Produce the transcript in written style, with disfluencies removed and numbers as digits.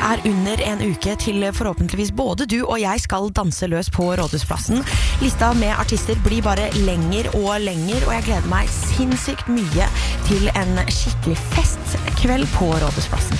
Det under en uke til forhåpentligvis både du og jeg skal danse løs på Rådhusplassen. Lista med artister blir bare lenger og lenger, og jeg gleder meg sinnssykt mye til en skikkelig festkveld på Rådhusplassen.